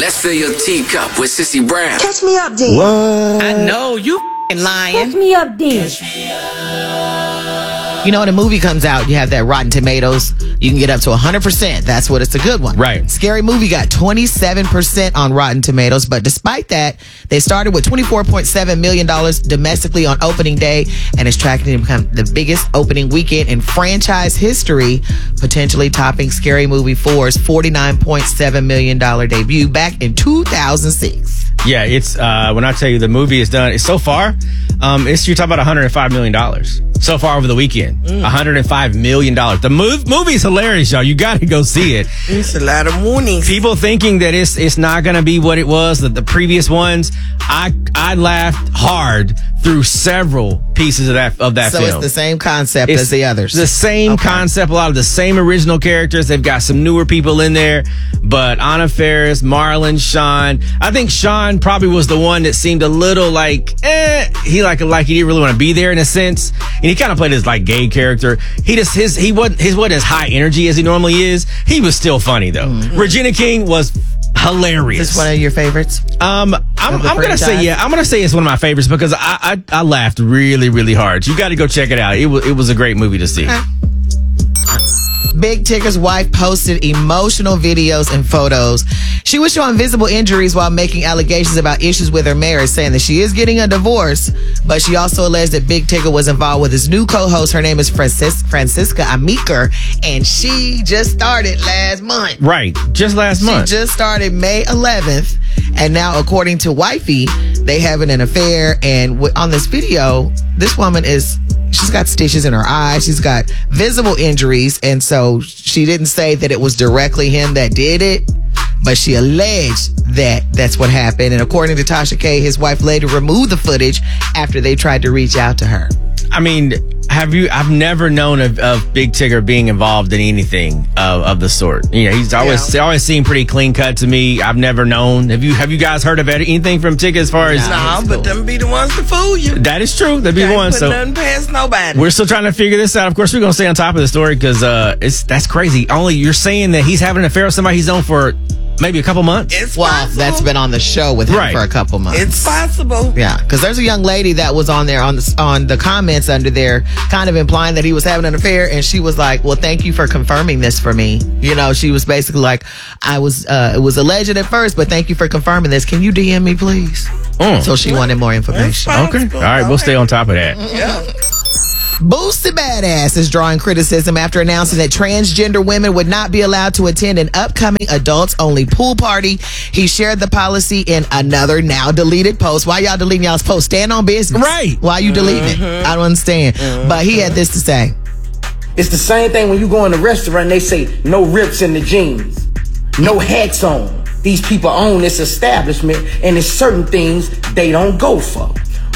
Let's fill your teacup with Sissy Brown. Catch me up, then. What? I know you lying. Catch me up, then. You know, when a movie comes out, you have that Rotten Tomatoes. You can get up to 100%. That's what it's a good one. Right. Scary Movie got 27% on Rotten Tomatoes. But despite that, they started with $24.7 million domestically on opening day and is tracking to become the biggest opening weekend in franchise history, potentially topping Scary Movie 4's $49.7 million debut back in 2006. Yeah, it's when I tell you the movie is done, it's so far, you're talking about $105 million so far over the weekend. $105 million. The movie's hilarious, y'all. You got to go see it. It's a lot of warnings. People thinking that it's not going to be what it was, the previous ones. I laughed hard through several pieces of that film. So it's the same concept as the others. The same concept, a lot of the same original characters. They've got some newer people in there, but Anna Faris, Marlon, Sean. I think Sean probably was the one that seemed a little like he didn't really want to be there in a sense, and he kind of played his like gay character. He wasn't as high energy as he normally is. He was still funny though. Mm-hmm. Regina King was hilarious. Is this one of your favorites? I'm gonna say it's one of my favorites because I laughed really, really hard. You got to go check it out. It was a great movie to see. Big Tigger's wife posted emotional videos and photos. She was showing visible injuries while making allegations about issues with her marriage, saying that she is getting a divorce, but she also alleged that Big Tigger was involved with his new co-host. Her name is Francisca Amiker, and she just started last month. Right, just last month. She just started May 11th, and now, according to Wifey, they having an affair, and on this video, this woman she's got stitches in her eyes. She's got visible injuries. And so she didn't say that it was directly him that did it, but she alleged that that's what happened. And according to Tasha K, his wife later removed the footage after they tried to reach out to her. I mean, I've never known of Big Tigger being involved in anything of the sort. You know, he's always seemed pretty clean cut to me. I've never known. Have you guys heard of anything from Tigger as far as? No, but them be the ones to fool you. That is true. They'd be the ones. So nothing past nobody. We're still trying to figure this out. Of course, we're gonna stay on top of the story because that's crazy. Only you're saying that he's having an affair with somebody he's known for maybe a couple months. It's possible. That's been on the show with him for a couple months. It's possible. Yeah, because there's a young lady that was on there on the comments under there, kind of implying that he was having an affair, and she was like, "Well, thank you for confirming this for me." You know, she was basically like, "I was it was alleged at first, but thank you for confirming this. Can you DM me, please?" So she wanted more information. Okay, all right, we'll stay on top of that. Yeah. Boosie Badass is drawing criticism after announcing that transgender women would not be allowed to attend an upcoming adults-only pool party. He shared the policy in another now deleted post. Why y'all deleting y'all's post? Stand on business. Right. Why you deleting it? I don't understand. But he had this to say. It's the same thing when you go in a restaurant and they say no rips in the jeans, no hats on. These people own this establishment and it's certain things they don't go for.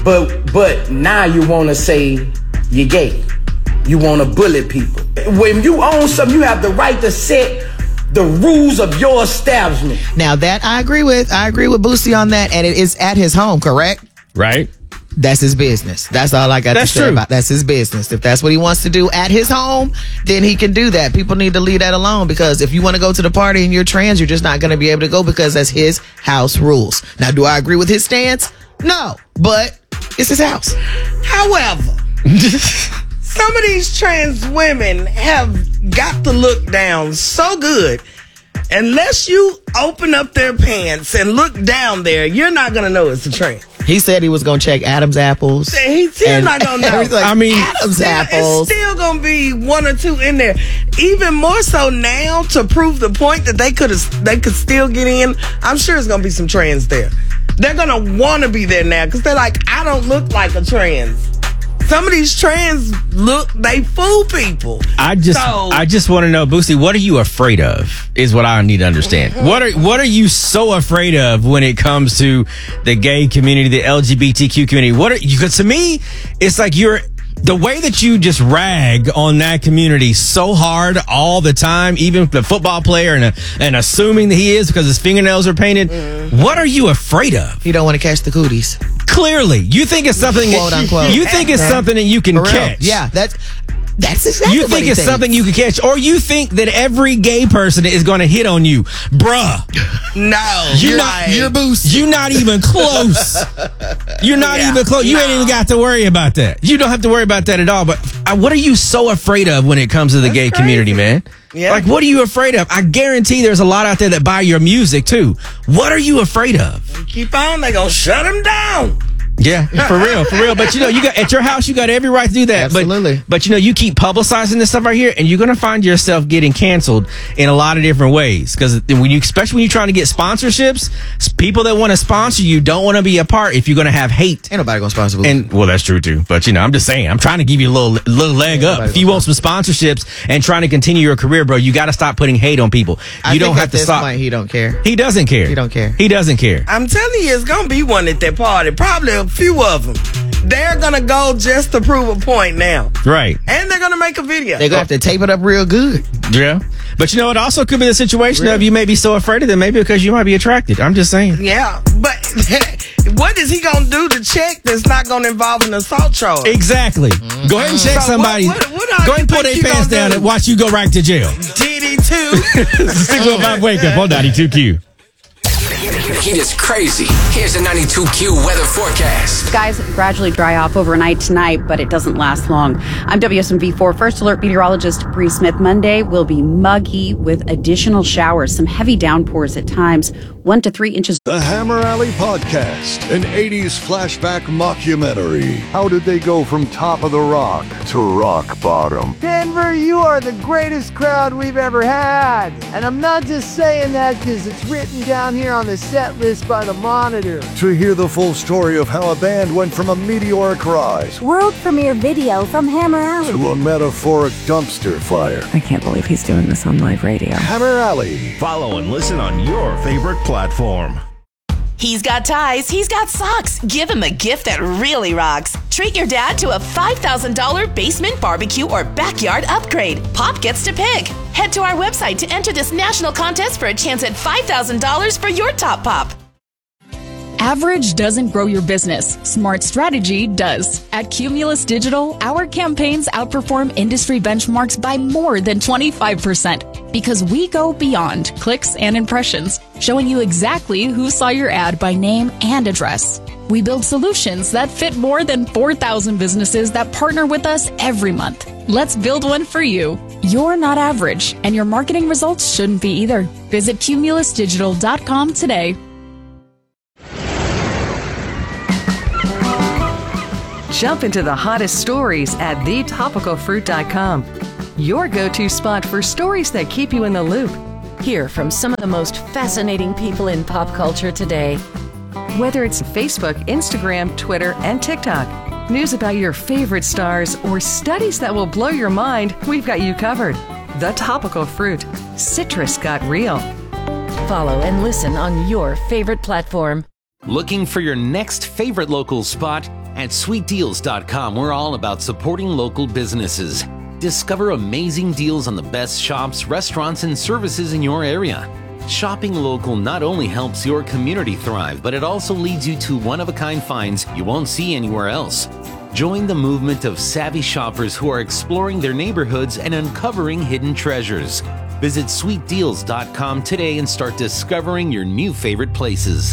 But now you want to say you're gay. You want to bully people. When you own something, you have the right to set the rules of your establishment. Now that I agree with Boosie on that, and it is at his home, correct? Right. That's his business. That's all I got to say about that's his business. If that's what he wants to do at his home, then he can do that. People need to leave that alone, because if you want to go to the party and you're trans, you're just not going to be able to go because that's his house rules. Now, do I agree with his stance? No, but it's his house. However, some of these trans women have got to look down so good. Unless you open up their pants and look down there, you're not going to know it's a trans. He said he was going to check Adam's apples. He's still not going to know. Like, I mean, Adam's apples. It's still going to be one or two in there. Even more so now, to prove the point that they could still get in, I'm sure it's going to be some trans there. They're going to want to be there now because they're like, I don't look like a trans. Some of these trans they fool people. I just want to know, Boosie, what are you afraid of? Is what I need to understand. What are you so afraid of when it comes to the gay community, the LGBTQ community? Because to me, it's like the way that you just rag on that community so hard all the time, even the football player and assuming that he is because his fingernails are painted. What are you afraid of? You don't want to catch the cooties. Clearly, you think it's something. Quote unquote. You think it's something that you can catch. Yeah, That's exactly You what think he it's thinks. something you can catch, or you think that every gay person is going to hit on you, bruh. No, You're not even close. You're not even close. You ain't even got to worry about that. You don't have to worry about that at all. But what are you so afraid of when it comes to the gay community, man? Yeah. Like, what are you afraid of? I guarantee there's a lot out there that buy your music too. What are you afraid of? Keep on, they gonna shut him down. Yeah, for real. But you got at your house, you got every right to do that. Absolutely. But you keep publicizing this stuff right here, and you're gonna find yourself getting canceled in a lot of different ways. Because especially when you're trying to get sponsorships, people that want to sponsor you don't want to be a part if you're gonna have hate. Ain't nobody gonna sponsor Boosie. And well, that's true too. But I'm just saying, I'm trying to give you a little leg up. If you want some sponsorships and trying to continue your career, bro, you got to stop putting hate on people. I You think don't have at to this stop. point, he don't care. He doesn't care. He don't care. He doesn't care. I'm telling you, it's gonna be one at that party. Probably a few of them. They're gonna go just to prove a point now, Right. and they're gonna make a video. They're gonna have to tape it up real good. Yeah. But it also could be the situation of you may be so afraid of them, maybe because you might be attracted. I'm just saying. Yeah, but what is he gonna do to check that's not gonna involve an assault charge? Exactly. Go ahead and check So somebody. what Go ahead and pull their pants down and watch you go right to jail. DD2. 615 Wake Up on 92Q. Heat is crazy. Here's the 92Q weather forecast. Skies gradually dry off overnight tonight, but it doesn't last long. I'm WSMV4 First Alert meteorologist Bree Smith. Monday will be muggy with additional showers, some heavy downpours at times, 1 to 3 inches. The Hammer Alley Podcast, an 80s flashback mockumentary. How did they go from top of the rock to rock bottom? Denver, you are the greatest crowd we've ever had. And I'm not just saying that because it's written down here on the set list by the Monitor. To hear the full story of how a band went from a meteoric rise World premiere video from Hammer Alley. to a metaphoric dumpster fire. I can't believe he's doing this on live radio. Hammer Alley. Follow and listen on your favorite platform. He's got ties, he's got socks. Give him a gift that really rocks. Treat your dad to a $5,000 basement barbecue or backyard upgrade. Pop gets to pick. Head to our website to enter this national contest for a chance at $5,000 for your top pop. Average doesn't grow your business. Smart strategy does. At Cumulus Digital, our campaigns outperform industry benchmarks by more than 25% because we go beyond clicks and impressions, showing you exactly who saw your ad by name and address. We build solutions that fit more than 4,000 businesses that partner with us every month. Let's build one for you. You're not average, and your marketing results shouldn't be either. Visit cumulusdigital.com today. Jump into the hottest stories at thetopicalfruit.com. Your go-to spot for stories that keep you in the loop. Hear from some of the most fascinating people in pop culture today. Whether it's Facebook, Instagram, Twitter, and TikTok, news about your favorite stars, or studies that will blow your mind, we've got you covered. The Topical Fruit. Citrus got real. Follow and listen on your favorite platform. Looking for your next favorite local spot? At sweetdeals.com, we're all about supporting local businesses. Discover amazing deals on the best shops, restaurants, and services in your area. Shopping local not only helps your community thrive, but it also leads you to one-of-a-kind finds you won't see anywhere else. Join the movement of savvy shoppers who are exploring their neighborhoods and uncovering hidden treasures. Visit sweetdeals.com today and start discovering your new favorite places.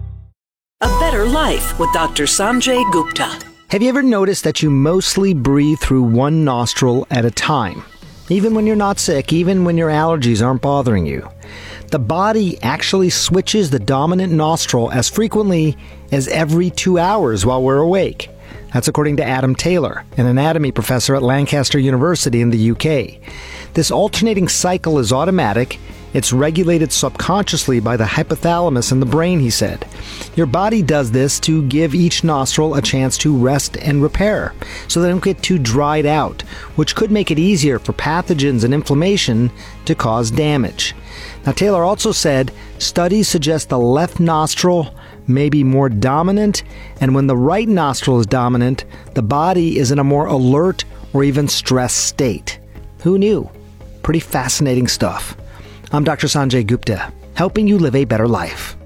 A Better Life with Dr. Sanjay Gupta. Have you ever noticed that you mostly breathe through one nostril at a time? Even when you're not sick, even when your allergies aren't bothering you. The body actually switches the dominant nostril as frequently as every 2 hours while we're awake. That's according to Adam Taylor, an anatomy professor at Lancaster University in the UK. This alternating cycle is automatic. It's regulated subconsciously by the hypothalamus in the brain, he said. Your body does this to give each nostril a chance to rest and repair, so they don't get too dried out, which could make it easier for pathogens and inflammation to cause damage. Now, Taylor also said studies suggest the left nostril may be more dominant, and when the right nostril is dominant, the body is in a more alert or even stressed state. Who knew? Pretty fascinating stuff. I'm Dr. Sanjay Gupta, helping you live a better life.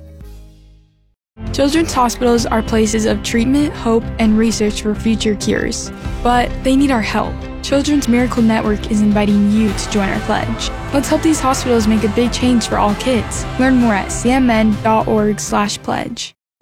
Children's hospitals are places of treatment, hope, and research for future cures. But they need our help. Children's Miracle Network is inviting you to join our pledge. Let's help these hospitals make a big change for all kids. Learn more at cmn.org/pledge.